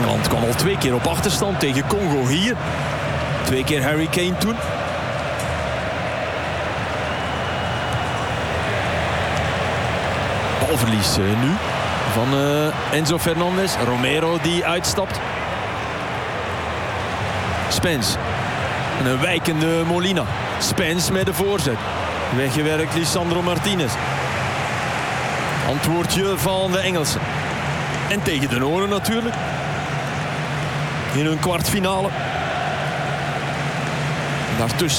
Engeland kwam al 2 keer op achterstand tegen Congo hier. 2 keer Harry Kane toen. Balverlies nu van Enzo Fernandez. Romero die uitstapt. Spence. En een wijkende Molina. Spence met de voorzet. Weggewerkt Lisandro Martinez. Antwoordje van de Engelsen. En tegen de Noren natuurlijk. In hun kwartfinale. Daartussen